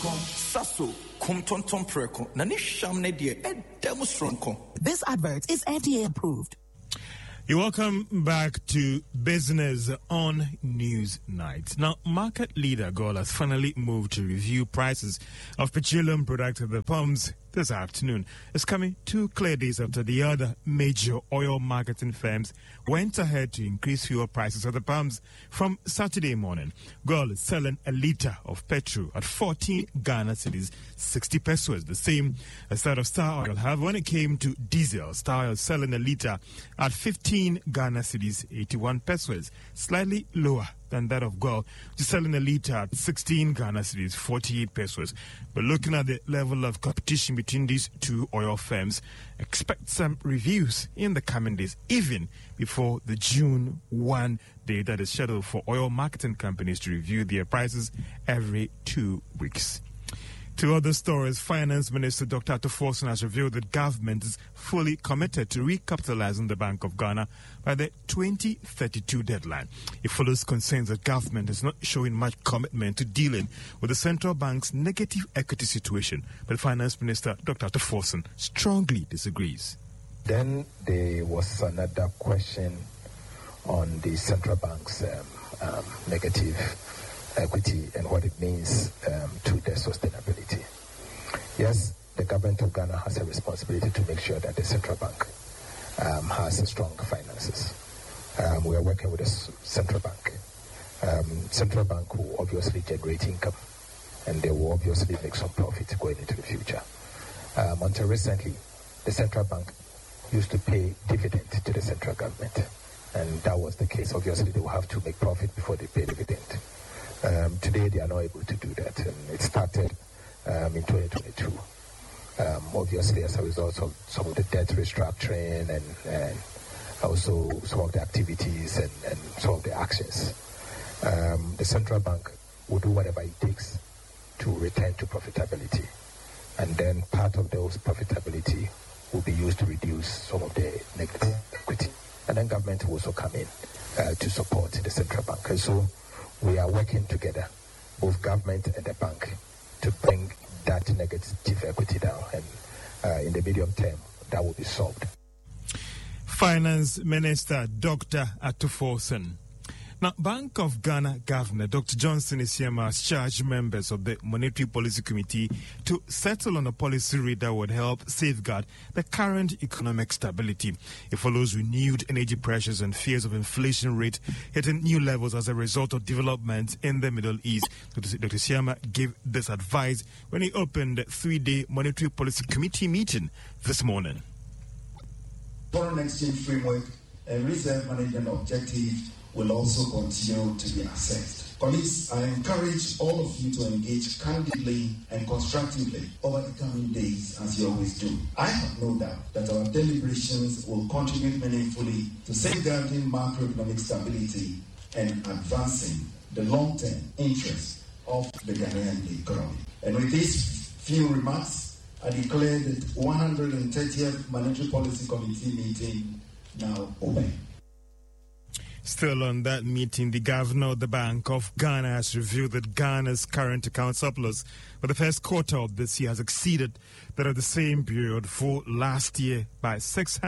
Sasso, Kumtonton Preko, Nanisham Nadia, and Demonstranko. This advert is FDA approved. You're welcome back to Business on Newsnight. Now, market leader GOIL has finally moved to review prices of petroleum products at the pumps this afternoon. It's coming 2 clear days after the other major oil marketing firms went ahead to increase fuel prices at the pumps from Saturday morning. GOIL is selling a litre of petrol at 14 Ghana cedis, 60 pesos, the same as that of Star Oil. However, when it came to diesel, Star Oil is selling a litre at 15 Ghana cedis, 81 pesos, slightly lower than that of GOIL, which is selling a litre at 16 Ghana cedis, 48 pesos. But looking at the level of competition between these two oil firms, expect some reviews in the coming days, even before the June 1 day that is scheduled for oil marketing companies to review their prices every 2 weeks. To other stories, Finance Minister Dr. Ato Forson has revealed that government is fully committed to recapitalizing the Bank of Ghana by the 2032 deadline. It follows concerns that government is not showing much commitment to dealing with the central bank's negative equity situation. But Finance Minister Dr. Ato Forson strongly disagrees. Then there was another question on the central bank's negative equity and what it means to their sustainability. Yes, the government of Ghana has a responsibility to make sure that the central bank has strong finances. We are working with the central bank. Central bank will obviously generate income and they will obviously make some profit going into the future. Until recently, the central bank used to pay dividend to the central government, and that was the case. Obviously, they will have to make profit before they pay dividend. Today, they are not able to do that, and it started in 2022. Obviously, as a result of some of the debt restructuring and also some of the activities and some of the actions, the central bank will do whatever it takes to return to profitability, and then part of those profitability will be used to reduce some of the negative equity, and then government will also come in to support the central bank. And so we are working together, both government and the bank, to bring that negative equity down, and in the medium term, that will be solved. Finance Minister Dr. Ato Forson. Now, Bank of Ghana Governor Dr. Johnson Isiema has charged members of the Monetary Policy Committee to settle on a policy rate that would help safeguard the current economic stability. It follows renewed energy pressures and fears of inflation rate hitting new levels as a result of developments in the Middle East. Dr. Isiema gave this advice when he opened the 3-day Monetary Policy Committee meeting this morning. Foreign exchange framework and reserve management objective will also continue to be assessed. Colleagues, I encourage all of you to engage candidly and constructively over the coming days, as you always do. I have no doubt that our deliberations will contribute meaningfully to safeguarding macroeconomic stability and advancing the long-term interests of the Ghanaian economy. And with these few remarks, I declare the 130th Monetary Policy Committee meeting now open. Still on that meeting, the governor of the Bank of Ghana has revealed that Ghana's current account surplus for the first quarter of this year has exceeded that of the same period for last year by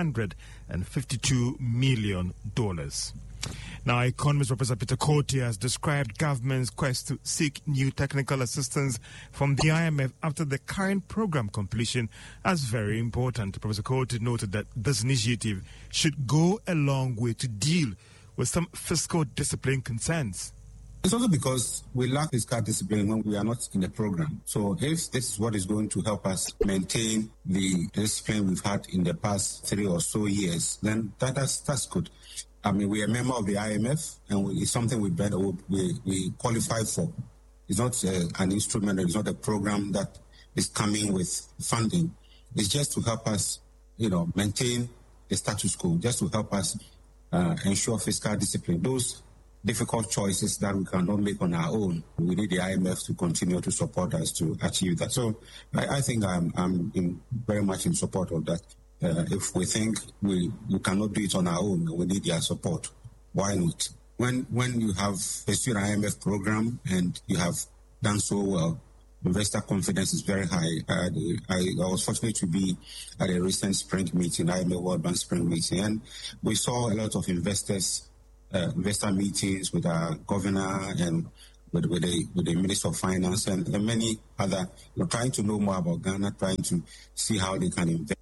$652 million. Now, economist Professor Peter Korte has described government's quest to seek new technical assistance from the IMF after the current program completion as very important. Professor Korte noted that this initiative should go a long way to deal with some fiscal discipline concerns. It's also because we lack fiscal discipline when we are not in the program. So if this is what is going to help us maintain the discipline we've had in the past 3 or so years, then that's good. I mean, we are a member of the IMF, and it's something we qualify for. It's not an instrument, it's not a program that is coming with funding. It's just to help us, maintain the status quo, just to help us ensure fiscal discipline. Those difficult choices that we cannot make on our own, we need the IMF to continue to support us to achieve that. So I think I'm very much in support of that. If we think we cannot do it on our own, we need their support. Why not? When you have pursued an IMF program and you have done so well, investor confidence is very high. I was fortunate to be at a recent spring meeting, IMF World Bank spring meeting, and we saw a lot of investor meetings with our governor and with the Minister of Finance and many other, trying to know more about Ghana, trying to see how they can invest.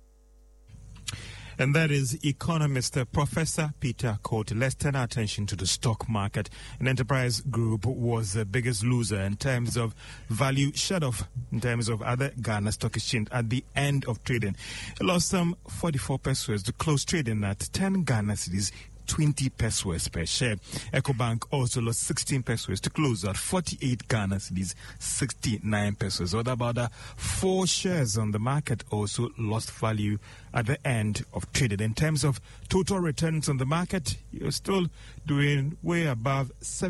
And that is economist Professor Peter Cote. Let's turn our attention to the stock market. An Enterprise Group was the biggest loser in terms of value shut off in terms of other Ghana Stock Exchange at the end of trading. It lost some 44 pesos to close trading at 10 Ghana cedis, 20 pesos per share. EcoBank also lost 16 pesos to close at 48 Ghana cedis, 69 pesos. What about 4 shares on the market also lost value at the end of trading? In terms of total returns on the market, you're still doing way above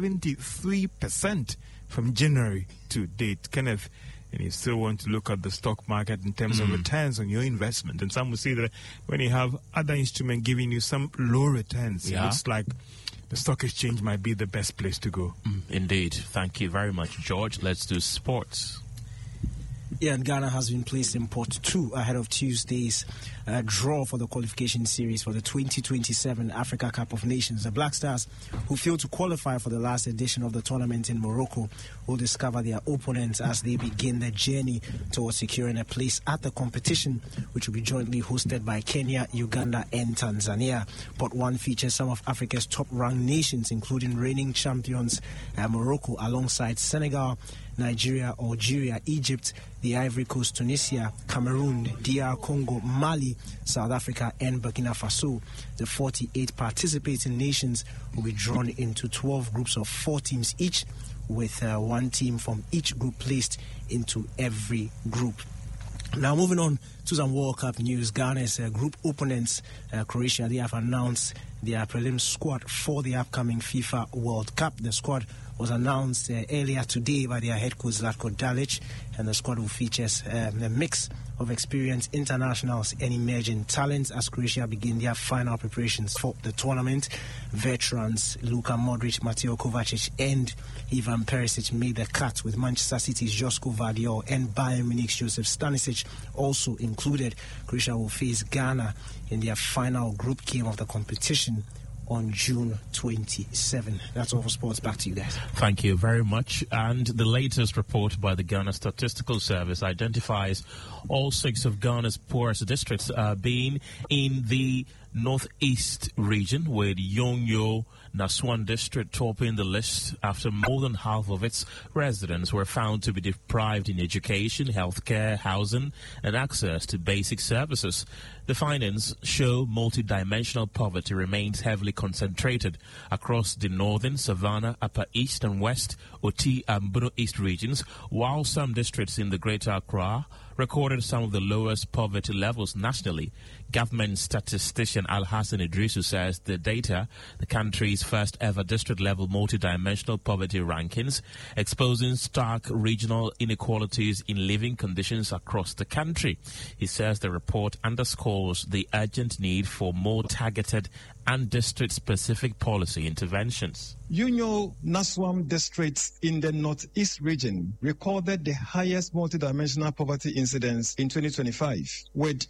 73% from January to date. Kenneth, and you still want to look at the stock market in terms of returns on your investment. And some will say that when you have other instruments giving you some low returns, it looks like the stock exchange might be the best place to go. Indeed. Thank you very much, George. Let's do sports. Yeah, and Ghana has been placed in pot 2 ahead of Tuesday's draw for the qualification series for the 2027 Africa Cup of Nations. The Black Stars, who failed to qualify for the last edition of the tournament in Morocco, will discover their opponents as they begin their journey towards securing a place at the competition, which will be jointly hosted by Kenya, Uganda and Tanzania. Pot 1 features some of Africa's top-ranked nations, including reigning champions Morocco, alongside Senegal, Nigeria, Algeria, Egypt, the Ivory Coast, Tunisia, Cameroon, DR Congo, Mali, South Africa and Burkina Faso. The 48 participating nations will be drawn into 12 groups of 4 teams each, with 1 team from each group placed into every group. Now, moving on to some World Cup news. Ghana's group opponents, Croatia, they have announced their prelim squad for the upcoming FIFA World Cup. The squad was announced earlier today by their head coach Zlatko Dalic, and the squad will feature a mix of experienced internationals and emerging talents as Croatia begin their final preparations for the tournament. Veterans Luka Modric, Mateo Kovacic and Ivan Perisic made the cut, with Manchester City's Josko Vardiol and Bayern Munich's Josef Stanisic also included. Croatia will face Ghana in their final group game of the competition on June 27. That's all for sports. Back to you guys. Thank you very much. And the latest report by the Ghana Statistical Service identifies all 6 of Ghana's poorest districts being in the northeast region, with Yonyo Naswan district topping the list after more than half of its residents were found to be deprived in education, healthcare, housing, and access to basic services. The findings show multidimensional poverty remains heavily concentrated across the northern, Savannah, Upper East and West, Oti and Bono East regions, while some districts in the Greater Accra recorded some of the lowest poverty levels nationally. Government statistician Al-Hassan Idrisu says the data, the country's first ever district-level multidimensional poverty rankings, exposing stark regional inequalities in living conditions across the country. He says the report underscores the urgent need for more targeted and district-specific policy interventions. Yonyo Naswam districts in the northeast region recorded the highest multidimensional poverty incidence in 2025, with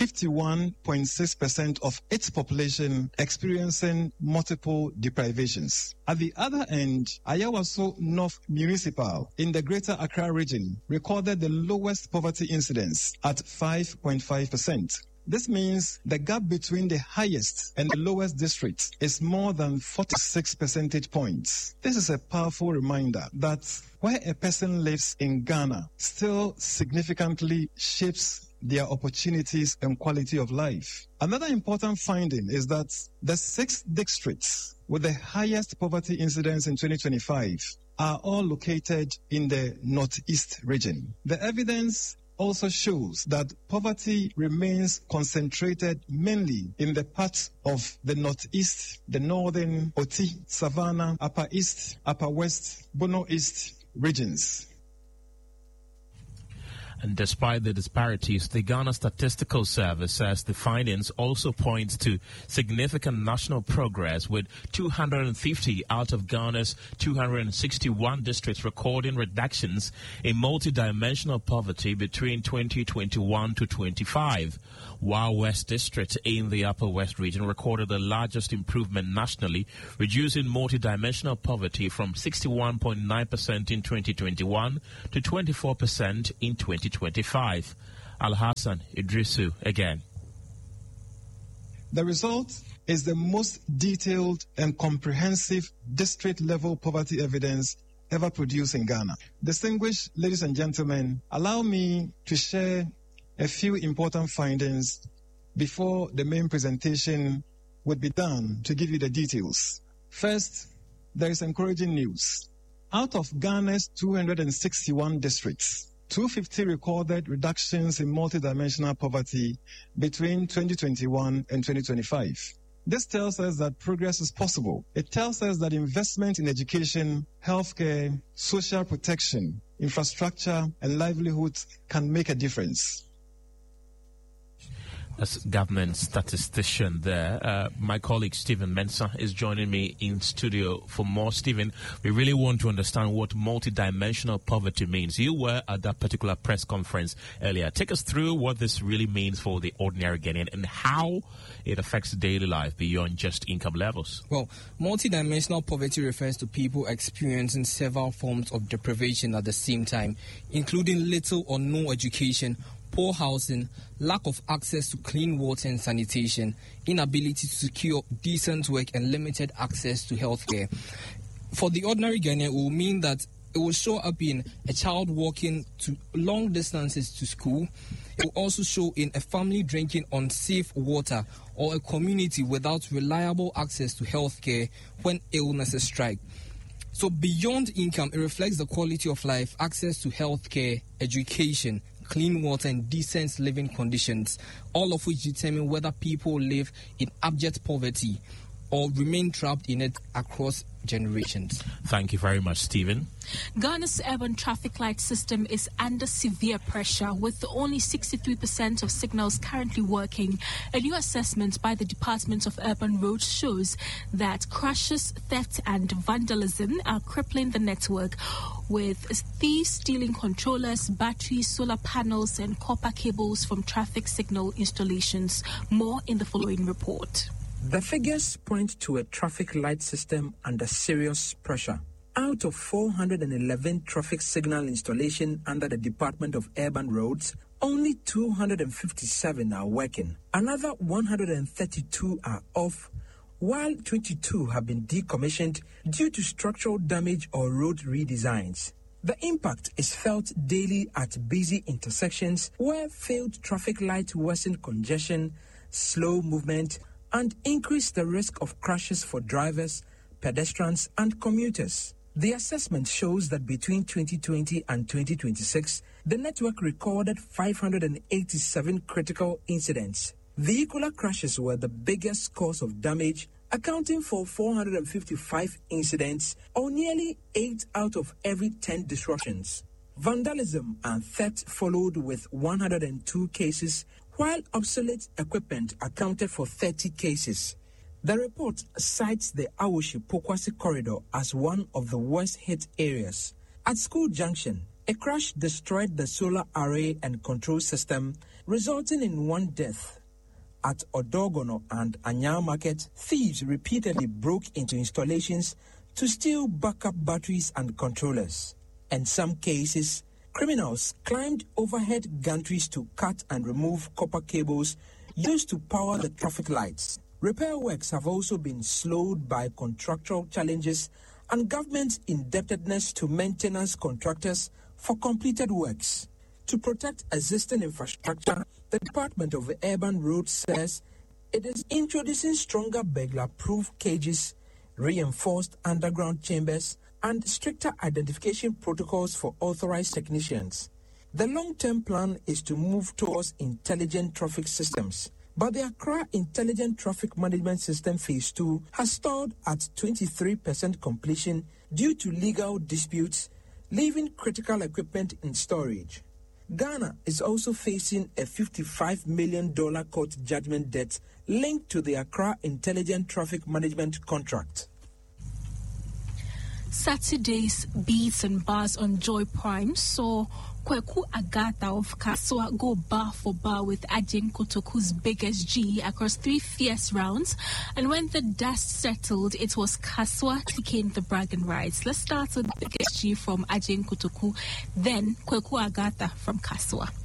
51.6% of its population experiencing multiple deprivations. At the other end, Ayawaso North Municipal in the Greater Accra region recorded the lowest poverty incidence at 5.5%. This means the gap between the highest and the lowest districts is more than 46 percentage points. This is a powerful reminder that where a person lives in Ghana still significantly shapes their opportunities and quality of life. Another important finding is that the 6 districts with the highest poverty incidence in 2025 are all located in the northeast region. The evidence also shows that poverty remains concentrated mainly in the parts of the northeast, the northern, Oti, Savannah, Upper East, Upper West, Bono East regions. And despite the disparities, the Ghana Statistical Service says the findings also point to significant national progress, with 250 out of Ghana's 261 districts recording reductions in multidimensional poverty between 2021 to 25, while West District in the Upper West region recorded the largest improvement nationally, reducing multidimensional poverty from 61.9% in 2021 to 24% in 2025. Al-Hassan Idrisu again. The result is the most detailed and comprehensive district-level poverty evidence ever produced in Ghana. Distinguished ladies and gentlemen, allow me to share a few important findings before the main presentation would be done to give you the details. First, there is encouraging news. Out of Ghana's 261 districts, 250 recorded reductions in multidimensional poverty between 2021 and 2025. This tells us that progress is possible. It tells us that investment in education, healthcare, social protection, infrastructure, and livelihoods can make a difference. As government statistician there, my colleague Stephen Mensah is joining me in studio for more. Stephen, we really want to understand what multidimensional poverty means. You were at that particular press conference earlier. Take us through what this really means for the ordinary Ghanaian and how it affects daily life beyond just income levels. Well, multidimensional poverty refers to people experiencing several forms of deprivation at the same time, including little or no education, poor housing, lack of access to clean water and sanitation, inability to secure decent work, and limited access to healthcare. For the ordinary Ghanaian, it will mean that it will show up in a child walking to long distances to school. It will also show in a family drinking unsafe water, or a community without reliable access to healthcare when illnesses strike. So beyond income, it reflects the quality of life, access to healthcare, education, clean water, and decent living conditions, all of which determine whether people live in abject poverty or remain trapped in it across generations. Thank you very much, Stephen. Ghana's urban traffic light system is under severe pressure, with only 63% of signals currently working. A new assessment by the Department of Urban Roads shows that crashes, theft, and vandalism are crippling the network, with thieves stealing controllers, batteries, solar panels, and copper cables from traffic signal installations. More in the following report. The figures point to a traffic light system under serious pressure. Out of 411 traffic signal installations under the Department of Urban Roads, only 257 are working. Another 132 are off, while 22 have been decommissioned due to structural damage or road redesigns. The impact is felt daily at busy intersections where failed traffic lights worsen congestion, slow movement, and increase the risk of crashes for drivers, pedestrians, and commuters. The assessment shows that between 2020 and 2026, the network recorded 587 critical incidents. Vehicular crashes were the biggest cause of damage, accounting for 455 incidents, or nearly 8 out of every 10 disruptions. Vandalism and theft followed with 102 cases, while obsolete equipment accounted for 30 cases. The report cites the Awoshi-Pokwasi corridor as one of the worst hit areas. At School Junction, a crash destroyed the solar array and control system, resulting in one death. At Odogono and Anya Market, thieves repeatedly broke into installations to steal backup batteries and controllers. In some cases, criminals climbed overhead gantries to cut and remove copper cables used to power the traffic lights. Repair works have also been slowed by contractual challenges and government indebtedness to maintenance contractors for completed works. To protect existing infrastructure, the Department of Urban Roads says it is introducing stronger burglar-proof cages, reinforced underground chambers, and stricter identification protocols for authorized technicians. The long-term plan is to move towards intelligent traffic systems, but the Accra Intelligent Traffic Management System Phase 2 has stalled at 23% completion due to legal disputes, leaving critical equipment in storage. Ghana is also facing a $55 million court judgment debt linked to the Accra Intelligent Traffic Management contract. Saturday's beats and bars on Joy Prime saw Kweku Agatha of Kasoa go bar for bar with Ajin Kotoku's biggest G across 3 fierce rounds. And when the dust settled, it was Kasoa who became the bragging rights. Let's start with the biggest G from Ajin Kotoku, then Kweku Agatha from Kasoa.